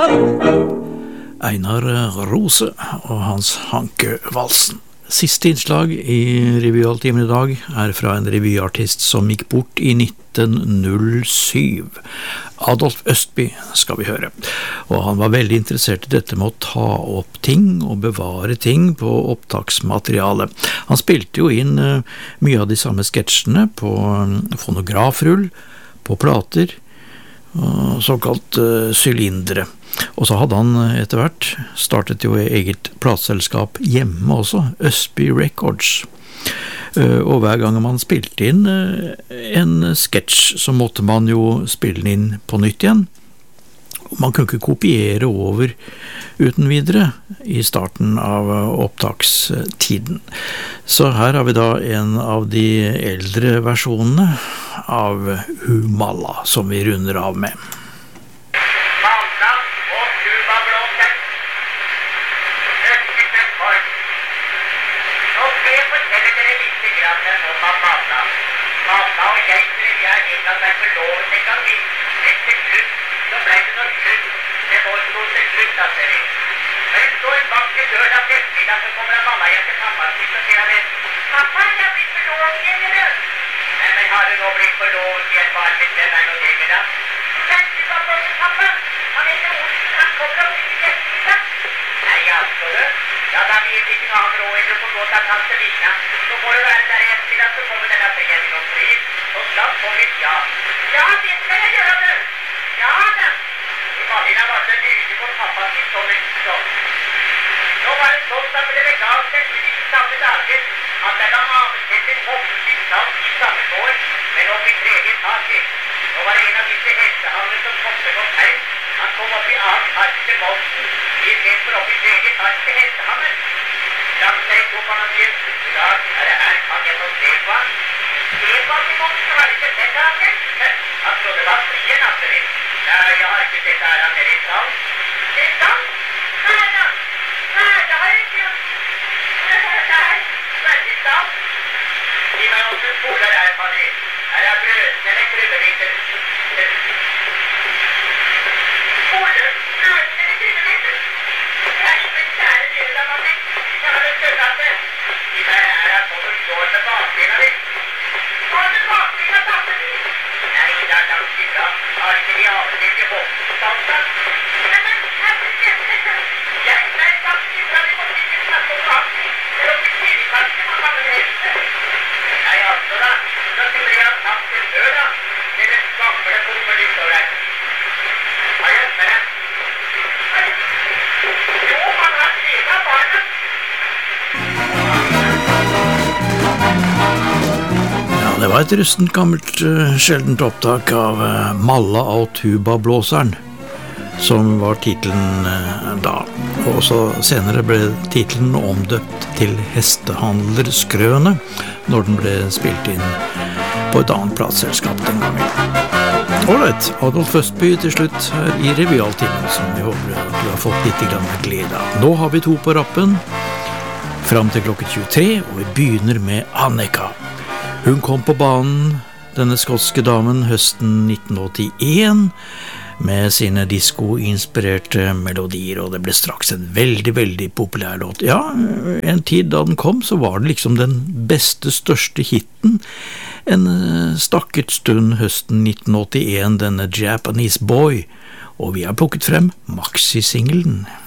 Einar Rose og hans Hanke-valsen. Siste innslag i revyaltimen i dag fra en revyartist som gikk bort i 1907. Adolf Østby skal vi høre, og han var veldig interessert i dette med å ta opp ting og bevare ting på opptaksmateriale. Han spilte jo inn mye av de samme sketsjene på fonografrull, på plater, og såkalt sylindere. Og så hadde han etter hvert startet jo eget plateselskap hjemme også, Østby Records. Og hver gang man spilte inn en sketsj, så måtte man jo spille den inn på nytt igjen. Man kunne ikke kopiere over uten videre i starten av opptakstiden. Så her har vi da en av de eldre versjonene av Humalla, som vi runder av med. Det var et rustent gammelt sjeldent opptak av Malla og tubablåseren, som var titlen da. Og så senere ble titlen omdøpt til Hestehandlerskrøne, når den ble spilt inn på et annet plateselskap den gangen. Alright, Adolf Østby til slutt her i revyaltimen, som vi håper at du har fått litt glede av. Nå har vi to på rappen, fram til klokken 23, og vi begynner med Annika. Hun kom på banen, denne skotske damen, høsten 1981, med sine disco-inspirerte melodier, og det ble straks en veldig, veldig populær låt. Ja, en tid da den kom, så var det liksom den beste, største hitten, en stakkert stund høsten 1981, denne Japanese Boy, og vi har plukket frem maxi-singlen.